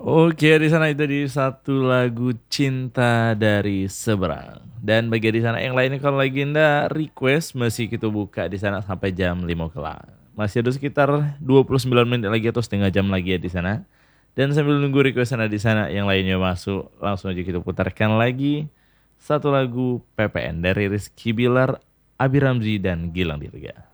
Oke, di sana itu di satu lagu Cinta dari Seberang. Dan bagi di sana yang lainnya kalau lagi nda request masih kita buka di sana sampai jam 5 kelak. Masih ada sekitar 29 menit lagi atau setengah jam lagi ya di sana. Dan sambil nunggu request sana di sana yang lainnya masuk, langsung aja kita putarkan lagi satu lagu PPN dari Rizky Bilar, Abi Ramzi dan Gilang Dirga.